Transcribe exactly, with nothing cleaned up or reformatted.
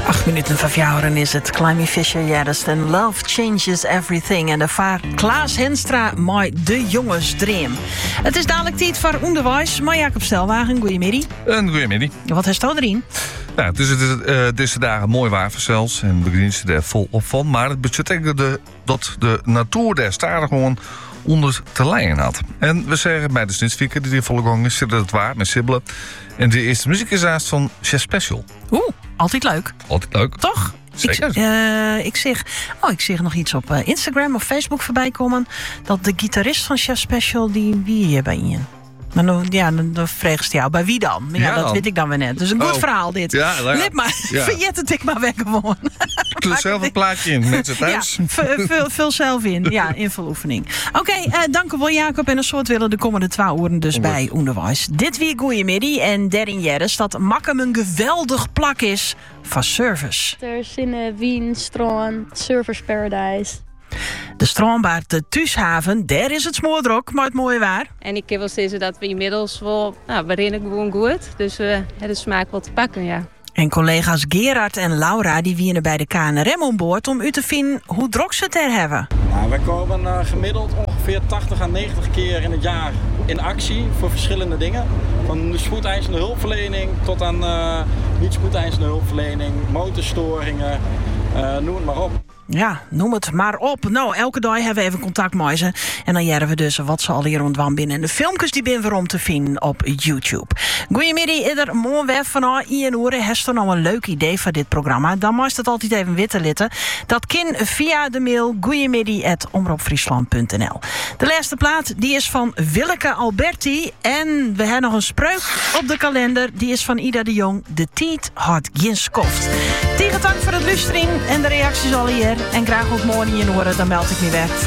Acht minuten van fjouweren is het. Climby Fisher, ja, dat is en Love Changes Everything. En de vaar Klaas Henstra met De Jongens Dream. Het is dadelijk tijd voor onderwijs. Maar Jacob Stelwagen, goeiemiddag. Een goeiemiddag. Wat heeft dat erin? Nou, het is uh, deze dagen mooi waar zelfs. En we genieten er volop van. Maar het betekent de, dat de natuur daar stadig gewoon onder te lijden had. En we zeggen bij de Snitsvieken die volle gang is, zit het waar met Sibbelen. En de eerste muziek is haast van Chef Special. Oeh, altijd leuk. Altijd leuk. Toch? Zeker. Ik, uh, ik, zeg, oh, ik zeg nog iets op uh, Instagram of Facebook voorbij komen. Dat de gitarist van Chef Special, die wie hier bij je. Maar dan, ja, dan, dan vreeg ze jou. Bij wie dan? Maar ja, ja, dat dan. weet ik dan weer net. Dus een goed oh. verhaal dit. Ja, ja. Lip maar, ja. verjet het ik maar weg gewoon. Vul zelf een plaatje in met z'n thuis. Ja, vul, vul zelf in. Ja, invuloefening. Oké, okay, uh, dank u wel Jacob. En een soort willen de komende twee uren dus Ongeveer. Bij onderwijs. Dit weer goeiemiddag. En daarin Jerris dat Makkum een geweldig plak is van service. Er is in uh, Wien, Stroon, Service Paradise. De stroombaard de Thuishaven, daar is het smoordrok, maar het mooie waar. En ik kan wel zeggen dat we inmiddels wel, nou, we rennen gewoon goed. Dus we hebben de smaak wel te pakken, ja. En collega's Gerard en Laura die wienen bij de K N R M om boord om u te vinden hoe druk ze het er hebben. Nou, wij komen uh, gemiddeld ongeveer tachtig à negentig keer in het jaar in actie voor verschillende dingen. Van de spoedeisende hulpverlening tot aan uh, niet spoedeisende hulpverlening, motorstoringen, uh, noem het maar op. Ja, noem het maar op. Nou, elke dag hebben we even contact met ze. En dan jaren we dus wat ze al hier rondwaan binnen. En de filmpjes die ben weer om te vinden op YouTube. Goedemiddag, ieder mooi weg van Ian Oeren. Heeft er nou een leuk idee voor dit programma? Dan moest het altijd even witte litten. Dat kan via de mail goeiemiddag at omroepfriesland punt n l. De laatste plaat die is van Willeke Alberti. En we hebben nog een spreuk op de kalender. Die is van Ida de Jong. De tiet had geen skoft. Tegen dank voor het luisteren en de reacties al hier. En graag ook morgen in horen, dan meld ik me weer.